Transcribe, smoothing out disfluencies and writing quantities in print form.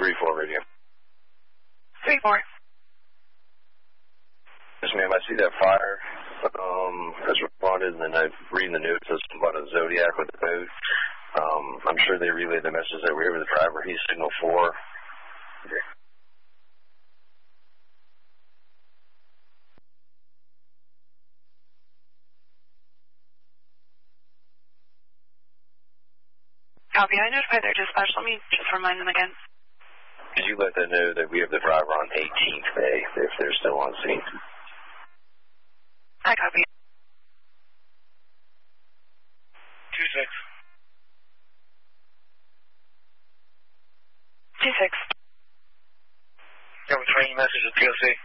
3-4 radio. 3-4. Yes, ma'am, I see that fire has responded, and then I'm reading the notes about a Zodiac with the boat. I'm sure they relayed the message that we're here with the driver. He's signal 4. Copy. I notified their dispatch. Let me just remind them again. Could you let them know that we have the driver on 18th Bay if they're still on scene? I copy. 2-6. 2-6. You have a training message with POC?